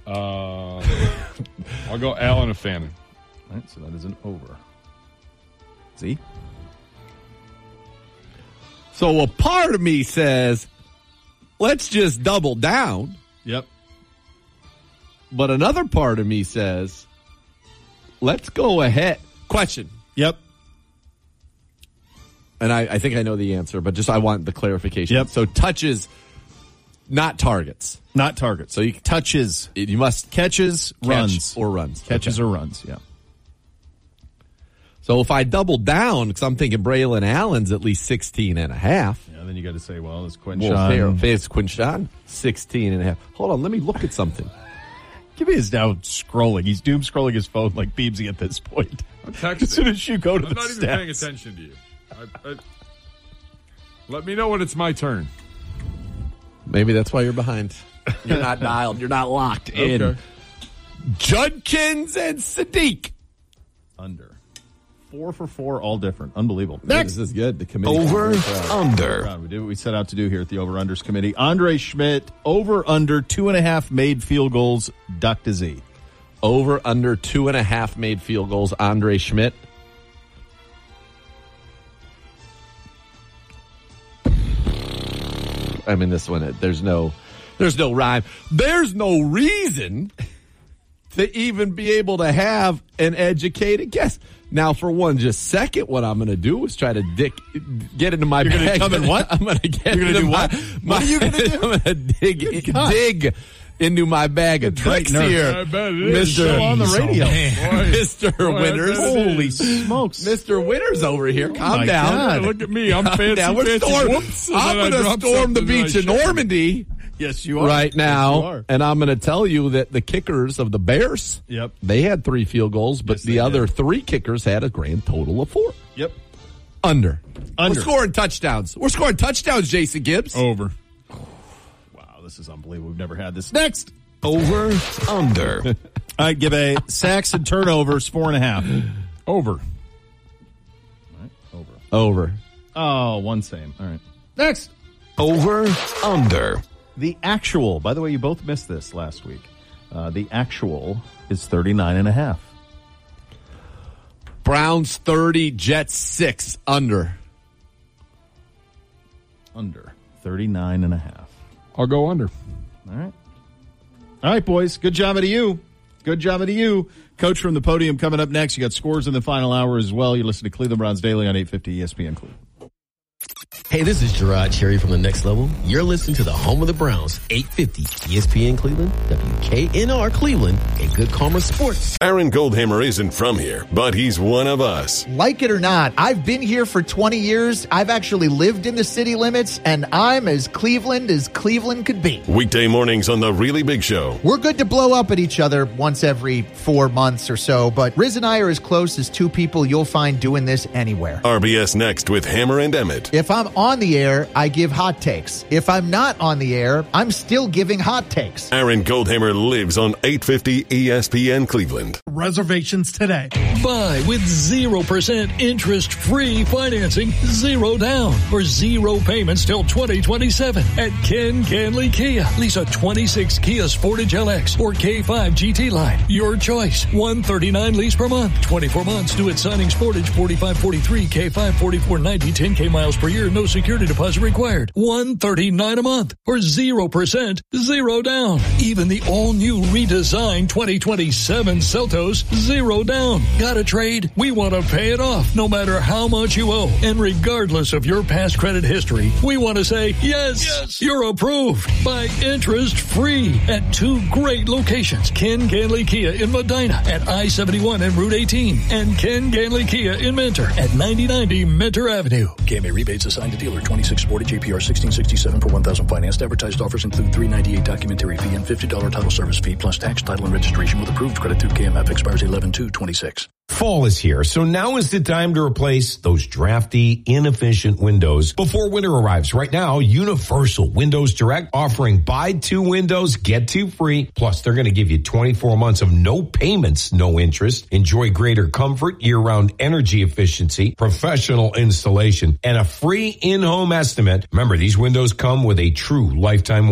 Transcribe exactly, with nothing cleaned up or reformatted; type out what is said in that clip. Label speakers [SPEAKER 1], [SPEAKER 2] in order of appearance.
[SPEAKER 1] Uh, I'll go Allen and Fannin.
[SPEAKER 2] All right, so that is an over. See?
[SPEAKER 3] So a part of me says, let's just double down.
[SPEAKER 2] Yep.
[SPEAKER 3] But another part of me says, let's go ahead. Question.
[SPEAKER 2] Yep.
[SPEAKER 3] And I, I think I know the answer, but just I want the clarification.
[SPEAKER 2] Yep.
[SPEAKER 3] So touches, not targets.
[SPEAKER 2] Not targets.
[SPEAKER 3] So you
[SPEAKER 2] touches.
[SPEAKER 3] You must
[SPEAKER 2] catches,
[SPEAKER 3] catch
[SPEAKER 2] runs.
[SPEAKER 3] or runs.
[SPEAKER 2] Catches
[SPEAKER 3] okay.
[SPEAKER 2] or runs, yeah.
[SPEAKER 3] So if I double down, because I'm thinking Braylon Allen's at least sixteen and a half.
[SPEAKER 2] Yeah, then you got to say, well, it's Quinshawn.
[SPEAKER 3] Well, fair, it's Quinshawn, sixteen and a half. Hold on, let me look at something.
[SPEAKER 2] Give me his now scrolling. He's doom scrolling his phone like Beebsy at this point.
[SPEAKER 1] I'm texting.
[SPEAKER 2] As soon as you go to
[SPEAKER 1] I'm
[SPEAKER 2] the
[SPEAKER 1] not
[SPEAKER 2] stats.
[SPEAKER 1] even paying attention to you. I, I, let me know when it's my turn.
[SPEAKER 3] Maybe that's why you're behind. You're not dialed. You're not locked in.
[SPEAKER 1] Okay.
[SPEAKER 3] Judkins and Sadiq.
[SPEAKER 2] Under. Four for four, all different. Unbelievable.
[SPEAKER 3] Next. This is good. The committee.
[SPEAKER 4] Over, under.
[SPEAKER 2] We did what we set out to do here at the Over-Unders Committee. Andre Schmidt, over, under, two and a half made field goals, duck to Z.
[SPEAKER 3] Over, under, two and a half made field goals, Andre Schmidt. I mean, this one, there's no, there's no rhyme. There's no reason to even be able to have an educated guess. Now, for one just second, what I'm going to do is try to dick, get into my
[SPEAKER 2] You're
[SPEAKER 3] bag.
[SPEAKER 2] You're going to come in what?
[SPEAKER 3] I'm going to get
[SPEAKER 2] You're
[SPEAKER 3] into
[SPEAKER 2] do
[SPEAKER 3] my,
[SPEAKER 2] what?
[SPEAKER 3] my,
[SPEAKER 2] What are you going to do?
[SPEAKER 3] I'm going to dig, dig into my bag of tricks
[SPEAKER 2] nurse.
[SPEAKER 3] here,
[SPEAKER 1] I bet it is.
[SPEAKER 3] Mister
[SPEAKER 2] Still on the radio.
[SPEAKER 3] Mister
[SPEAKER 1] Boy,
[SPEAKER 3] Winters.
[SPEAKER 1] I bet it
[SPEAKER 2] Holy
[SPEAKER 1] is.
[SPEAKER 2] smokes.
[SPEAKER 3] Mister Winters over here. Calm
[SPEAKER 2] my
[SPEAKER 3] down.
[SPEAKER 2] God.
[SPEAKER 1] Look at me. I'm
[SPEAKER 3] Calm
[SPEAKER 1] fancy,
[SPEAKER 3] down. We're
[SPEAKER 1] fancy.
[SPEAKER 3] storm-
[SPEAKER 1] Whoops, and
[SPEAKER 3] I'm
[SPEAKER 1] then I
[SPEAKER 3] going to
[SPEAKER 1] dropped
[SPEAKER 3] storm the
[SPEAKER 1] something that
[SPEAKER 3] beach
[SPEAKER 1] I
[SPEAKER 3] in
[SPEAKER 1] shouldn't.
[SPEAKER 3] Normandy
[SPEAKER 2] Yes, you are.
[SPEAKER 3] right now,
[SPEAKER 2] Yes, you are.
[SPEAKER 3] and I'm going to tell you that the kickers of the Bears,
[SPEAKER 2] Yep.
[SPEAKER 3] they had three field goals, but
[SPEAKER 2] Yes,
[SPEAKER 3] the
[SPEAKER 2] they
[SPEAKER 3] other
[SPEAKER 2] did.
[SPEAKER 3] three kickers had a grand total of four.
[SPEAKER 2] Yep.
[SPEAKER 3] Under.
[SPEAKER 2] Under.
[SPEAKER 3] We're scoring touchdowns. We're scoring touchdowns, Jason Gibbs.
[SPEAKER 1] Over.
[SPEAKER 2] Wow, this is unbelievable. We've never had this. Next.
[SPEAKER 4] Over, under.
[SPEAKER 2] All right, give a sacks and turnovers, four and a half.
[SPEAKER 1] Over.
[SPEAKER 2] All right, over.
[SPEAKER 3] Over.
[SPEAKER 2] Oh, one same. All right. Next.
[SPEAKER 4] Over, under.
[SPEAKER 2] The actual, by the way, you both missed this last week. Uh, the actual is thirty-nine and a half.
[SPEAKER 3] Browns thirty, Jets six. Under.
[SPEAKER 2] Under. thirty-nine and a half.
[SPEAKER 1] I'll go under.
[SPEAKER 2] All right. All right, boys. Good job out of you. Good job out of you. Coach from the podium coming up next. You got scores in the final hour as well. You listen to Cleveland Browns Daily on eight fifty E S P N Cleveland.
[SPEAKER 5] Hey, this is Gerard Cherry from The Next Level. You're listening to the home of the Browns, eight fifty E S P N Cleveland, W K N R Cleveland, and Good Karma Sports.
[SPEAKER 6] Aaron Goldhammer isn't from here, but he's one of us.
[SPEAKER 7] Like it or not, I've been here for twenty years. I've actually lived in the city limits, and I'm as Cleveland as Cleveland could be.
[SPEAKER 6] Weekday mornings on The Really Big Show.
[SPEAKER 7] We're good to blow up at each other once every four months or so, but Riz and I are as close as two people you'll find doing this anywhere.
[SPEAKER 6] R B S Next with Hammer and Emmett.
[SPEAKER 7] If I'm on the air, I give hot takes. If I'm not on the air, I'm still giving hot takes.
[SPEAKER 6] Aaron Goldhammer lives on eight fifty E S P N Cleveland.
[SPEAKER 8] Reservations today.
[SPEAKER 9] Buy with zero percent interest-free financing, zero down, or zero payments till twenty twenty-seven at Ken Canley Kia. Lease a twenty-six Kia Sportage L X or K five G T line. Your choice. one thirty-nine lease per month. twenty-four months due at signing Sportage forty-five forty-three, K five forty-four ninety, ten K miles per year, no security deposit required. one thirty-nine a month or zero percent, zero down. Even the all-new redesigned twenty twenty-seven Seltos, zero down. Got a trade? We want to pay it off no matter how much you owe. And regardless of your past credit history, we want to say, yes, yes. You're approved by interest free at two great locations. Ken Ganley Kia in Medina at I seventy-one and Route eighteen, and Ken Ganley Kia in Mentor at ninety ninety Mentor Avenue. K M A rebates assigned to dealer. twenty-six Sportage A P R sixteen sixty-seven per one thousand financed. Advertised offers include three ninety-eight documentary fee and fifty dollars title service fee plus tax, title, and registration with approved credit through K M F. Expires eleven two twenty-six.
[SPEAKER 4] Fall is here, so now is the time to replace those drafty, inefficient windows before winter arrives. Right now, Universal Windows Direct offering buy two windows, get two free. Plus, they're going to give you twenty-four months of no payments, no interest. Enjoy greater comfort, year-round energy efficiency, professional installation, and a free in-home estimate. Remember, these windows come with a true lifetime